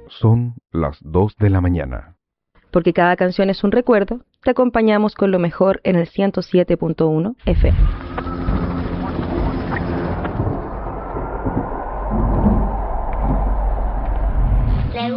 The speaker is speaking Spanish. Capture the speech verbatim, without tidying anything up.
Son las dos de la mañana. Porque cada canción es un recuerdo, te acompañamos con lo mejor en el ciento siete punto uno F M.